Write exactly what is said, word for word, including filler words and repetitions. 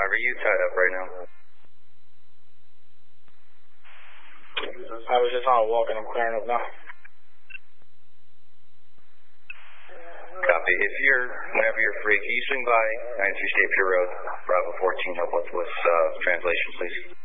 Five, are you tied up right now? I was just on a walk and I'm clearing up now. Copy. If you're, whenever you're free, can you swing by ninety-three State Pier Road, Bravo fourteen, help us with uh, translation, please?